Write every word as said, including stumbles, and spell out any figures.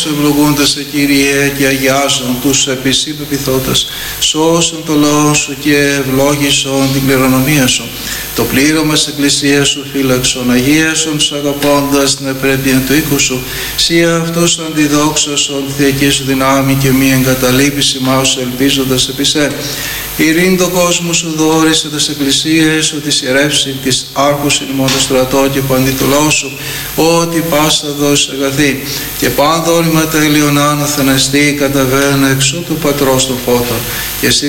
Ευλογούνται σε Κύριε και αγιάζουν τους επισή πεπιθώτας. Σώσον το λόγο σου και ευλόγησον την κληρονομία σου. Το πλήρωμα της Εκκλησίας σου φύλαξον, αγίασον τους αγαπώντας την επρέπεια του οίκου σου. Σύ αυτούς αντιδόξωσον τη θεϊκή σου δυνάμει και μη εγκαταλείπεις ημάς ελπίζοντας επί σε. Ειρήν το κόσμο σου δόρισε τις εκκλησίες σου, της ιερεύση, της άρχους ημών το στρατό και παντή του λόγου σου, ότι πάσα δώσει αγαθή. Και πάντο όρημα τέλειον άνωθεν εστί καταβαίνουν εξού του Πατρός των φώτων. Και εσύ